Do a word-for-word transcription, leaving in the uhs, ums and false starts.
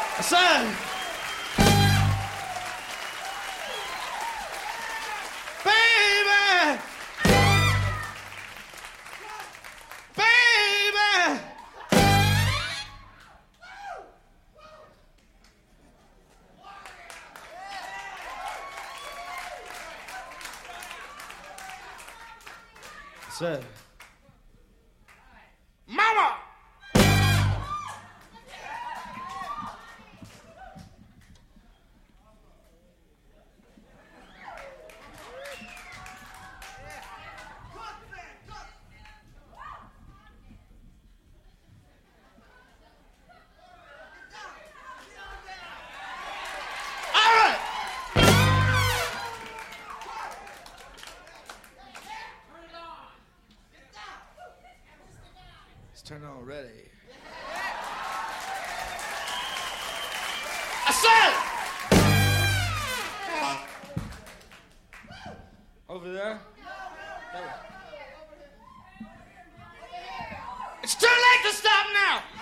Son. Baby. Baby. Son. Mama. Turn on ready. I said! Over there? It's too late to stop now!